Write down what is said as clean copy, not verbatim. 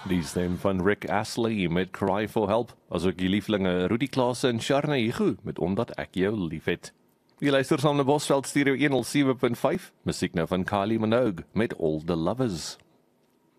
Die stem van Rick Astley met Cry for Help, asook die lieflinge Rudy Klaasse en Sharna Higu met Omdat ek jou liefhet. Jy luister saam na Bosveld Stereo 107.5, musiek nou van Kylie Minogue met All the Lovers.